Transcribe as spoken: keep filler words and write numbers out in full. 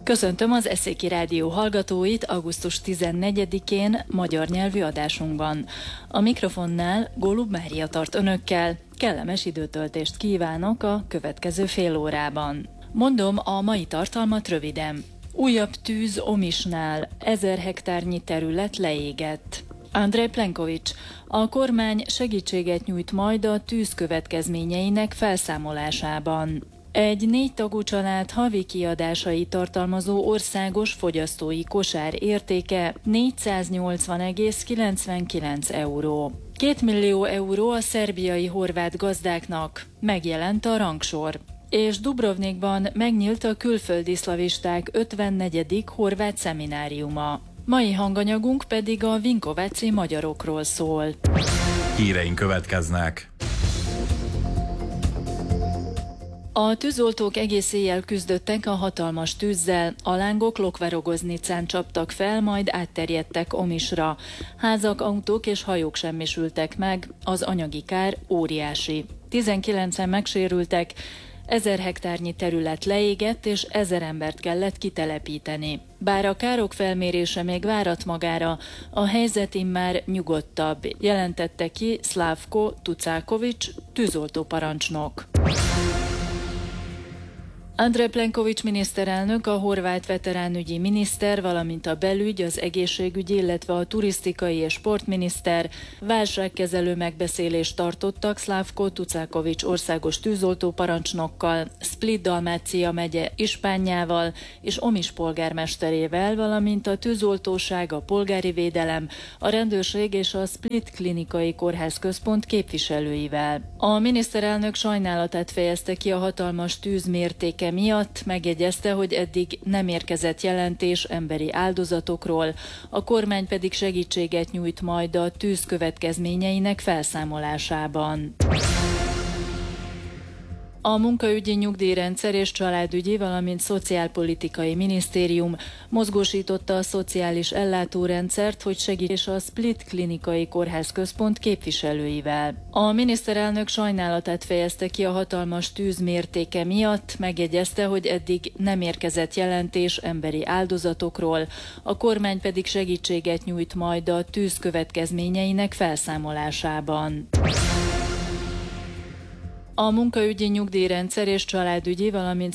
Köszöntöm az Eszéki Rádió hallgatóit augusztus tizennegyedikén magyar nyelvű adásunkban. A mikrofonnál Gólub Mária tart önökkel. Kellemes időtöltést kívánok a következő fél órában. Mondom a mai tartalmat röviden. Újabb tűz Omisnál, ezer hektárnyi terület leégett. Andrej Plenković, a kormány segítséget nyújt majd a tűz következményeinek felszámolásában. Egy négy tagú család havi kiadásai tartalmazó országos fogyasztói kosár értéke négyszáznyolcvan egész kilencvenkilenc euró. Két millió euró a szerbiai horvát gazdáknak, megjelent a rangsor. És Dubrovnikban megnyílt a külföldi szlavisták ötvennegyedik horvát szemináriuma. Mai hanganyagunk pedig a vinkováci magyarokról szól. Híreink következnek. A tűzoltók egész éjjel küzdöttek a hatalmas tűzzel, a lángok Lokvarogoznicán csaptak fel, majd átterjedtek Omisra. Házak, autók és hajók semmisültek meg, az anyagi kár óriási. tizenkilencen megsérültek, ezer hektárnyi terület leégett, és ezer embert kellett kitelepíteni. Bár a károk felmérése még várat magára, a helyzet immár nyugodtabb, jelentette ki Slavko Tucaković, tűzoltóparancsnok. Andrej Plenković miniszterelnök, a horvát veteránügyi miniszter, valamint a belügy, az egészségügyi, illetve a turisztikai és sportminiszter válságkezelő megbeszélést tartottak Slavko Tucaković országos tűzoltóparancsnokkal, Split-Dalmácia megye ispánjával és Omis polgármesterével, valamint a tűzoltóság, a polgári védelem, a rendőrség és a Split klinikai kórház központ képviselőivel. A miniszterelnök sajnálatát fejezte ki a hatalmas tűz mértéke miatt, megjegyezte, hogy eddig nem érkezett jelentés emberi áldozatokról, a kormány pedig segítséget nyújt majd a tűz következményeinek felszámolásában. A Munkaügyi Nyugdíjrendszer és Családügyi, valamint Szociálpolitikai Minisztérium mozgósította a szociális ellátórendszert, hogy segíts a Split klinikai kórház központ képviselőivel. A miniszterelnök sajnálatát fejezte ki a hatalmas tűz mértéke miatt, megjegyezte, hogy eddig nem érkezett jelentés emberi áldozatokról, a kormány pedig segítséget nyújt majd a tűz következményeinek felszámolásában. A Munkaügyi Nyugdíjrendszer és Családügyi, valamint